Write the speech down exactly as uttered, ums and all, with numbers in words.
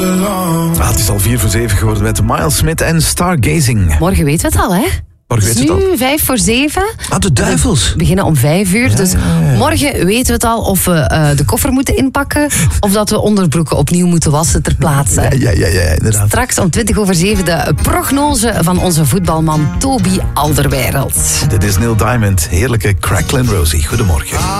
belong. Ah, het is al vier voor zeven geworden met Miles Smith en Stargazing. Morgen weten we het al, hè? Morgen Het weet is je het al. nu vijf voor zeven. Ah, de duivels. We beginnen om vijf uur. Ja, dus ja, ja. morgen weten we het al of we uh, de koffer moeten inpakken of dat we onderbroeken opnieuw moeten wassen ter plaatse. Ja, ja, ja, ja, inderdaad. Straks om twintig over zeven de prognose van onze voetbalman Toby Alderweireld. Dit is Neil Diamond. Heerlijke Cracklin' Rosie. Goedemorgen.